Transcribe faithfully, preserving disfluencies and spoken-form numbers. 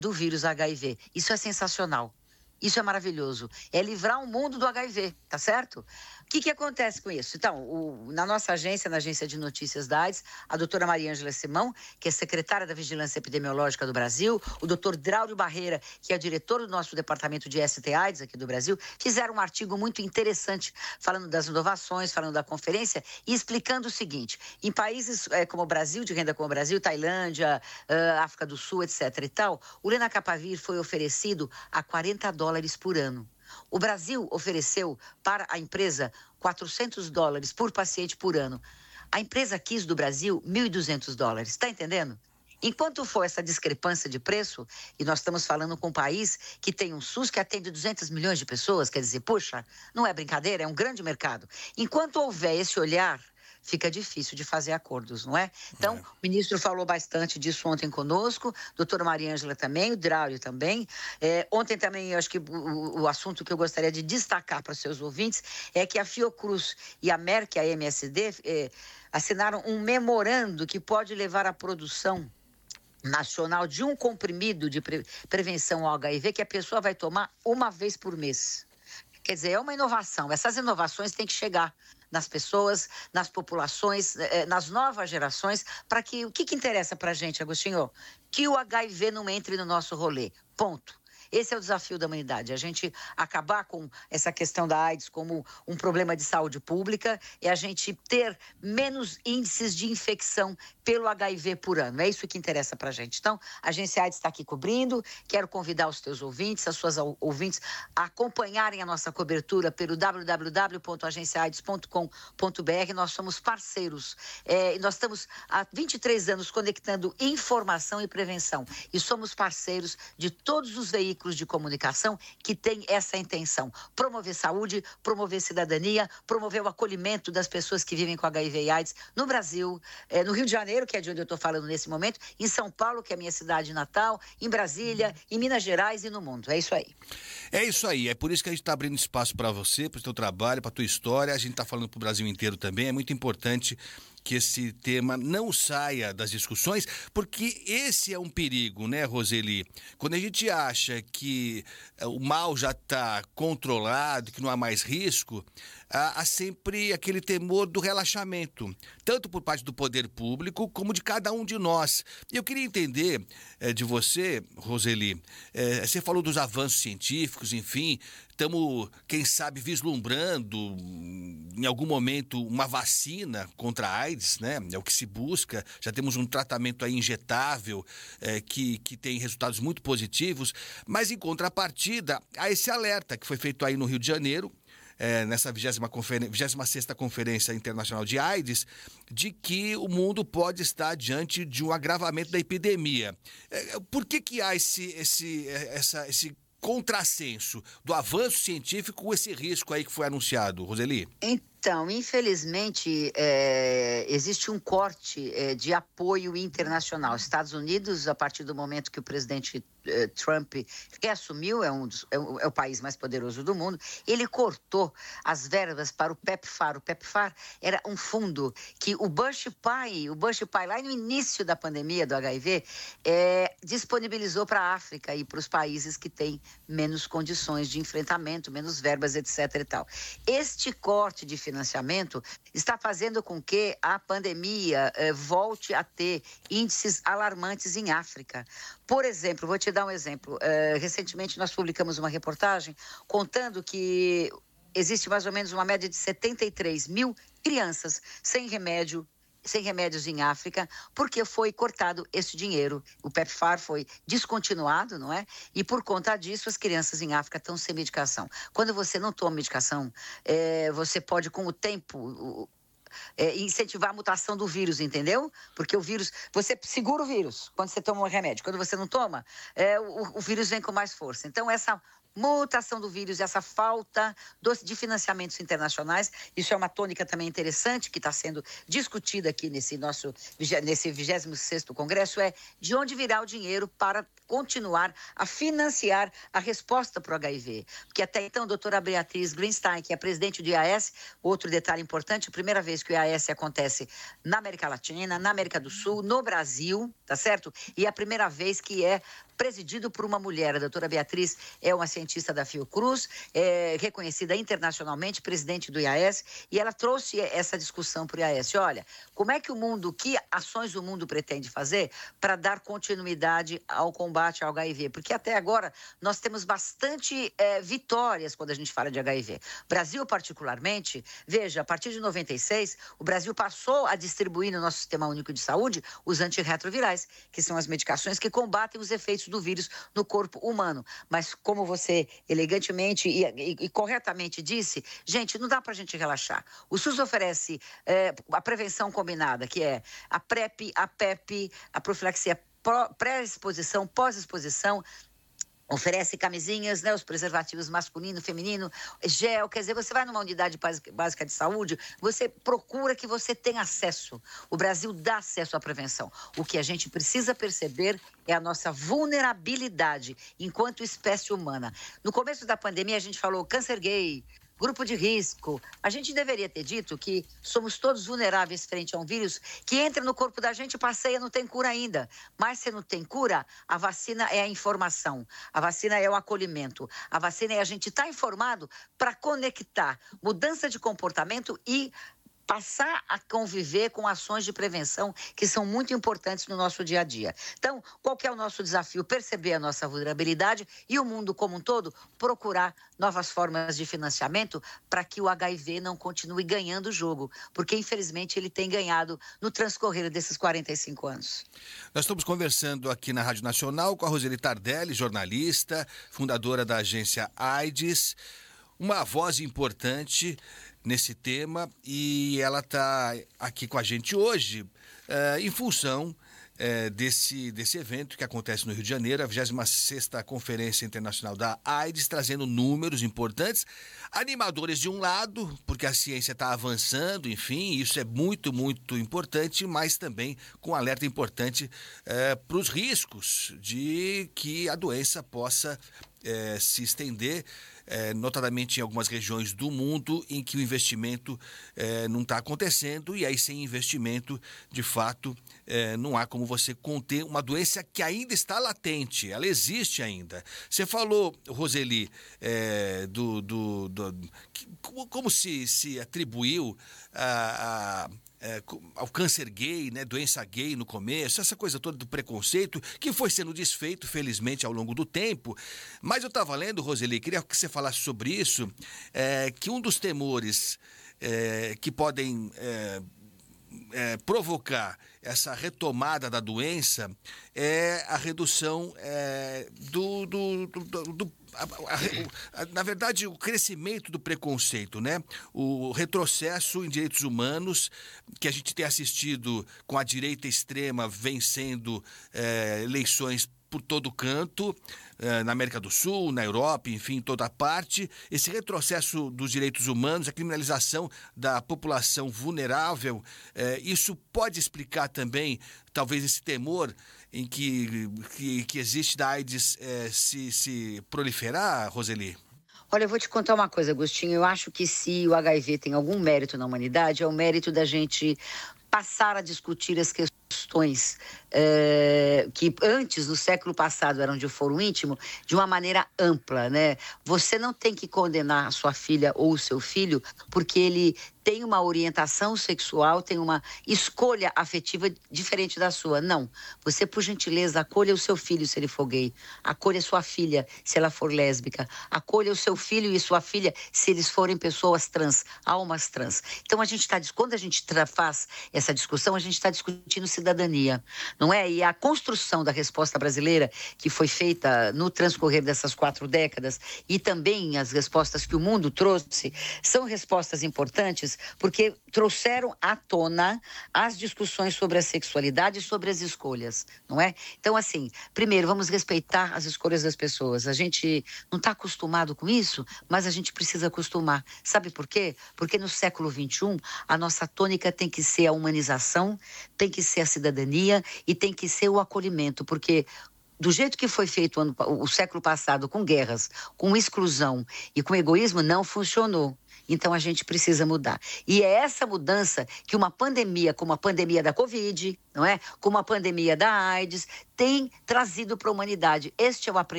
do vírus H I V. Isso é sensacional. Isso é maravilhoso. É livrar o mundo do H I V, tá certo? O que, que acontece com isso? Então, o, na nossa agência, na Agência de Notícias da AIDS, a doutora Maria Ângela Simão, que é secretária da Vigilância Epidemiológica do Brasil, o doutor Draulio Barreira, que é diretor do nosso departamento de S T AIDS aqui do Brasil, fizeram um artigo muito interessante falando das inovações, falando da conferência e explicando o seguinte: em países é, como o Brasil, de renda como o Brasil, Tailândia, uh, África do Sul, etc e tal, o Lenacapavir foi oferecido a quarenta dólares por ano. O Brasil ofereceu para a empresa quatrocentos dólares por paciente por ano. A empresa quis do Brasil mil e duzentos dólares, está entendendo? Enquanto for essa discrepância de preço, e nós estamos falando com um país que tem um SUS que atende duzentos milhões de pessoas, quer dizer, puxa, não é brincadeira, é um grande mercado. Enquanto houver esse olhar, fica difícil de fazer acordos, não é? Então, é. O ministro falou bastante disso ontem conosco, doutora Maria Ângela também, o Draulio também. É, ontem também, eu acho que o, o assunto que eu gostaria de destacar para os seus ouvintes é que a Fiocruz e a Merck, a M S D, é, assinaram um memorando que pode levar à produção nacional de um comprimido de pre- prevenção ao H I V que a pessoa vai tomar uma vez por mês. Quer dizer, é uma inovação. Essas inovações têm que chegar nas pessoas, nas populações, nas novas gerações, para que... O que, que interessa para a gente, Agostinho? Que o H I V não entre no nosso rolê. Ponto. Esse é o desafio da humanidade, a gente acabar com essa questão da AIDS como um problema de saúde pública e a gente ter menos índices de infecção pelo H I V por ano. É isso que interessa para a gente. Então, a Agência AIDS está aqui cobrindo. Quero convidar os teus ouvintes, as suas ouvintes, a acompanharem a nossa cobertura pelo w w w ponto agência aids ponto com ponto b r. Nós somos parceiros. É, nós estamos há vinte e três anos conectando informação e prevenção. E somos parceiros de todos os veículos de comunicação que tem essa intenção: promover saúde, promover cidadania, promover o acolhimento das pessoas que vivem com H I V e AIDS no Brasil, eh, no Rio de Janeiro, que é de onde eu estou falando nesse momento, em São Paulo, que é a minha cidade natal, em Brasília, em Minas Gerais e no mundo. É isso aí. É isso aí, é por isso que a gente está abrindo espaço para você, para o seu trabalho, para a tua história. A gente está falando para o Brasil inteiro também. É muito importante que esse tema não saia das discussões, porque esse é um perigo, né, Roseli? Quando a gente acha que o mal já está controlado, que não há mais risco, há, há sempre aquele temor do relaxamento, tanto por parte do poder público como de cada um de nós. E eu queria entender é, de você, Roseli, é, você falou dos avanços científicos, enfim, estamos, quem sabe, vislumbrando em algum momento uma vacina contra a AIDS, né? É o que se busca. Já temos um tratamento aí injetável é, que, que tem resultados muito positivos, mas em contrapartida há esse alerta que foi feito aí no Rio de Janeiro, É, nessa vigésima sexta Conferência Internacional de AIDS, de que o mundo pode estar diante de um agravamento da epidemia. É, por que que há esse, esse, essa, esse contrassenso do avanço científico com esse risco aí que foi anunciado, Roseli? Então, infelizmente, é, existe um corte é, de apoio internacional. Estados Unidos, a partir do momento que o presidente é, Trump reassumiu, é, um dos, é, o, é o país mais poderoso do mundo, ele cortou as verbas para o PEPFAR. O PEPFAR era um fundo que o Bush pai, o Bush pai, lá no início da pandemia do H I V, é, disponibilizou para a África e para os países que têm menos condições de enfrentamento, menos verbas, etc e tal. Este corte de financiamento está fazendo com que a pandemia eh, volte a ter índices alarmantes em África. Por exemplo, vou te dar um exemplo. Eh, recentemente nós publicamos uma reportagem contando que existe mais ou menos uma média de setenta e três mil crianças sem remédio, sem remédios em África, porque foi cortado esse dinheiro. O PEPFAR foi descontinuado, não é? E por conta disso, as crianças em África estão sem medicação. Quando você não toma medicação, é, você pode, com o tempo, é, incentivar a mutação do vírus, entendeu? Porque o vírus, você segura o vírus quando você toma um remédio. Quando você não toma, é, o, o vírus vem com mais força. Então, essa mutação do vírus, essa falta de financiamentos internacionais, isso é uma tônica também interessante que está sendo discutida aqui nesse nosso nesse vigésimo sexto Congresso, é de onde virá o dinheiro para continuar a financiar a resposta para o H I V. Porque até então, a doutora Beatriz Greenstein, que é presidente do I A S, outro detalhe importante, a primeira vez que o I A S acontece na América Latina, na América do Sul, no Brasil, tá certo? E é a primeira vez que é presidido por uma mulher. A doutora Beatriz é uma cientista da Fiocruz, é reconhecida internacionalmente, presidente do I A S, e ela trouxe essa discussão para o I A S. Olha, como é que o mundo, que ações o mundo pretende fazer para dar continuidade ao combate ao H I V? Porque até agora nós temos bastante é, vitórias quando a gente fala de H I V. Brasil, particularmente, veja, a partir de noventa e seis, o Brasil passou a distribuir no nosso Sistema Único de Saúde os antirretrovirais, que são as medicações que combatem os efeitos do vírus no corpo humano. Mas como você elegantemente e, e, e corretamente disse, gente, não dá para a gente relaxar. O SUS oferece é, a prevenção combinada, que é a PrEP, a PEP, a profilaxia pré-exposição, pós-exposição, oferece camisinhas, né, os preservativos masculino, feminino, gel, quer dizer, você vai numa unidade básica de saúde, você procura que você tenha acesso. O Brasil dá acesso à prevenção. O que a gente precisa perceber é a nossa vulnerabilidade enquanto espécie humana. No começo da pandemia, a gente falou câncer gay, grupo de risco. A gente deveria ter dito que somos todos vulneráveis frente a um vírus que entra no corpo da gente, passeia, não tem cura ainda. Mas se não tem cura, a vacina é a informação. A vacina é o acolhimento. A vacina é a gente estar informado para conectar mudança de comportamento e passar a conviver com ações de prevenção que são muito importantes no nosso dia a dia. Então, qual que é o nosso desafio? Perceber a nossa vulnerabilidade e o mundo como um todo procurar novas formas de financiamento para que o H I V não continue ganhando o jogo, porque infelizmente ele tem ganhado no transcorrer desses quarenta e cinco anos. Nós estamos conversando aqui na Rádio Nacional com a Roseli Tardelli, jornalista, fundadora da agência AIDS, uma voz importante nesse tema, e ela está aqui com a gente hoje uh, em função uh, desse, desse evento que acontece no Rio de Janeiro, a vigésima sexta Conferência Internacional da AIDS, trazendo números importantes, animadores de um lado, porque a ciência está avançando, enfim, isso é muito, muito importante, mas também com um alerta importante uh, para os riscos de que a doença possa uh, se estender, É, notadamente em algumas regiões do mundo em que o investimento é, não está acontecendo, e aí sem investimento, de fato, é, não há como você conter uma doença que ainda está latente, ela existe ainda. Você falou, Roseli, é, do, do, do, como, como se, se atribuiu a, a É, ao câncer gay, né, doença gay no começo, essa coisa toda do preconceito que foi sendo desfeito, felizmente, ao longo do tempo. Mas eu estava lendo, Roseli, queria que você falasse sobre isso, é, que um dos temores é, que podem é, é, provocar essa retomada da doença é a redução é, do... do, do, do A, a, a, na verdade, o crescimento do preconceito, né? O retrocesso em direitos humanos que a gente tem assistido com a direita extrema vencendo é, eleições por todo canto, eh, na América do Sul, na Europa, enfim, em toda parte. Esse retrocesso dos direitos humanos, a criminalização da população vulnerável, eh, isso pode explicar também, talvez, esse temor em que, que, que existe da AIDS eh, se, se proliferar, Roseli? Olha, eu vou te contar uma coisa, Agostinho. Eu acho que se o H I V tem algum mérito na humanidade, é o mérito da gente passar a discutir as questões é, que antes, no século passado, eram de foro íntimo, de uma maneira ampla, né? Você não tem que condenar a sua filha ou o seu filho porque ele tem uma orientação sexual, tem uma escolha afetiva diferente da sua. Não. Você, por gentileza, acolha o seu filho se ele for gay. Acolha sua filha se ela for lésbica. Acolha o seu filho e sua filha se eles forem pessoas trans, almas trans. Então, a gente tá, quando a gente faz essa discussão, a gente está discutindo cidadania, não é? E a construção da resposta brasileira, que foi feita no transcorrer dessas quatro décadas, e também as respostas que o mundo trouxe, são respostas importantes porque trouxeram à tona as discussões sobre a sexualidade e sobre as escolhas, não é? Então, assim, primeiro, vamos respeitar as escolhas das pessoas. A gente não está acostumado com isso, mas a gente precisa acostumar. Sabe por quê? Porque no século vinte e um, a nossa tônica tem que ser a humanização, tem que ser a cidadania e tem que ser o acolhimento, porque do jeito que foi feito o, ano, o século passado, com guerras, com exclusão e com egoísmo, não funcionou. Então a gente precisa mudar. E é essa mudança que uma pandemia, como a pandemia da Covid, não é? Como a pandemia da AIDS, tem trazido para a humanidade. Este é o aprendizado